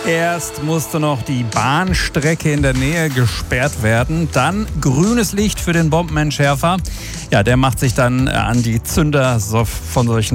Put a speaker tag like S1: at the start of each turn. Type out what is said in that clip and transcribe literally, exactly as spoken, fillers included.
S1: Erst musste noch die Bahnstrecke in der Nähe gesperrt werden, dann grünes Licht für den Bombenentschärfer. Ja, der macht sich dann an die Zünder von solchen